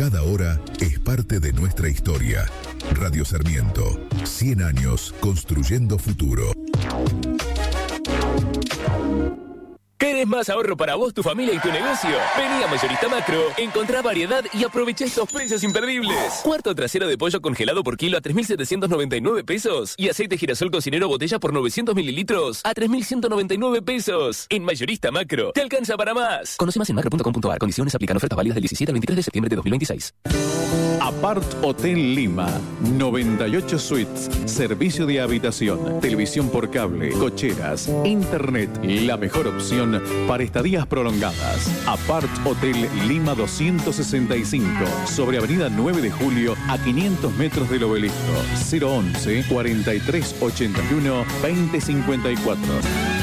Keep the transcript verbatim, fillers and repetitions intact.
Cada hora es parte de nuestra historia. Radio Sarmiento, cien años construyendo futuro. ¿Querés más ahorro para vos, tu familia y tu negocio? Vení a Mayorista Macro, encontrá variedad y aprovecha estos precios imperdibles. Cuarto trasero de pollo congelado por kilo a tres mil setecientos noventa y nueve pesos. Y aceite girasol cocinero botella por novecientos mililitros a tres mil ciento noventa y nueve pesos. En Mayorista Macro, te alcanza para más. Conoce más en macro punto com punto a r. Condiciones aplican. Ofertas válidas del diecisiete al veintitrés de septiembre de dos mil veintiséis. Apart Hotel Lima, noventa y ocho suites, servicio de habitación, televisión por cable, cocheras, internet, la mejor opción para estadías prolongadas. Apart Hotel Lima doscientos sesenta y cinco, sobre Avenida nueve de Julio, a quinientos metros del Obelisco. cero once, cuarenta y tres ochenta y uno, veinte cincuenta y cuatro.